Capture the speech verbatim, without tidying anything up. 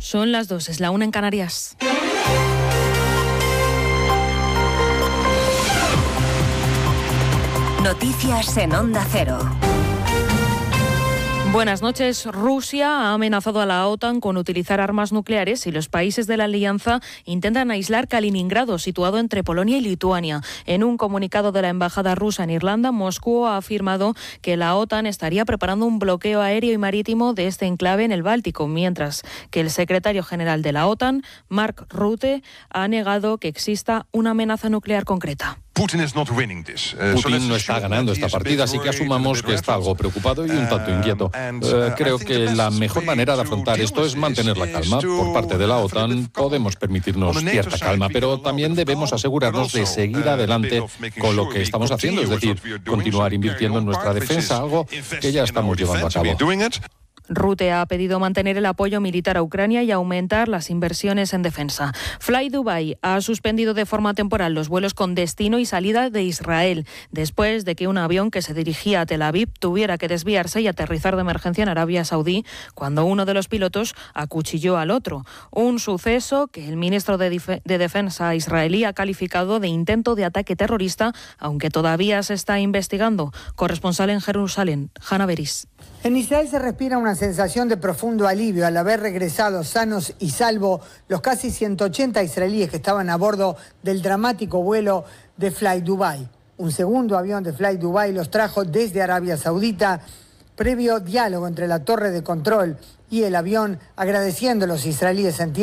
Son las dos, es la una en Canarias. Noticias en Onda Cero. Buenas noches. Rusia ha amenazado a la OTAN con utilizar armas nucleares si los países de la alianza intentan aislar Kaliningrado, situado entre Polonia y Lituania. En un comunicado de la embajada rusa en Irlanda, Moscú ha afirmado que la OTAN estaría preparando un bloqueo aéreo y marítimo de este enclave en el Báltico, mientras que el secretario general de la OTAN, Mark Rutte, ha negado que exista una amenaza nuclear concreta. Putin no está ganando esta partida, así que asumamos que está algo preocupado y un tanto inquieto. Eh, creo que la mejor manera de afrontar esto es mantener la calma. Por parte de la OTAN podemos permitirnos cierta calma, pero también debemos asegurarnos de seguir adelante con lo que estamos haciendo, es decir, continuar invirtiendo en nuestra defensa, algo que ya estamos llevando a cabo. Rutte ha pedido mantener el apoyo militar a Ucrania y aumentar las inversiones en defensa. Fly Dubai ha suspendido de forma temporal los vuelos con destino y salida de Israel, después de que un avión que se dirigía a Tel Aviv tuviera que desviarse y aterrizar de emergencia en Arabia Saudí cuando uno de los pilotos acuchilló al otro. Un suceso que el ministro de, Dif- de Defensa israelí ha calificado de intento de ataque terrorista, aunque todavía se está investigando. Corresponsal en Jerusalén, Hanna Beris. En Israel se respira una sensación de profundo alivio al haber regresado sanos y salvo los casi ciento ochenta israelíes que estaban a bordo del dramático vuelo de Fly Dubai. Un segundo avión de Fly Dubai los trajo desde Arabia Saudita, previo diálogo entre la torre de control y el avión, agradeciendo a los israelíes en tierra